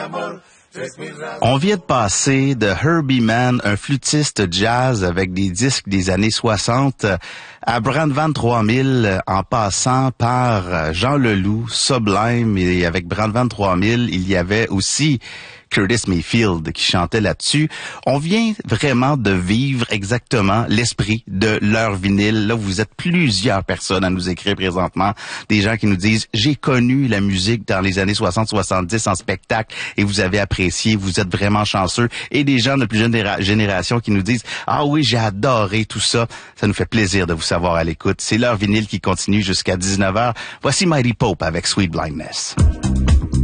On vient de passer de Herbie Mann, un flûtiste jazz avec des disques des années 60, à Brand Van 3000, en passant par Jean Leloup, Sublime, et avec Brand Van 3000, il y avait aussi Curtis Mayfield qui chantait là-dessus. On vient vraiment de vivre exactement l'esprit de leur vinyle. Là, vous êtes plusieurs personnes à nous écrire présentement, des gens qui nous disent « J'ai connu la musique dans les années 60-70 en spectacle et vous avez apprécié, vous êtes vraiment chanceux. » Et des gens de plus jeune génération qui nous disent « Ah oui, j'ai adoré tout ça. » Ça nous fait plaisir de vous savoir à l'écoute. C'est leur vinyle qui continue jusqu'à 19h. Voici Mighty Pope avec Sweet Blindness.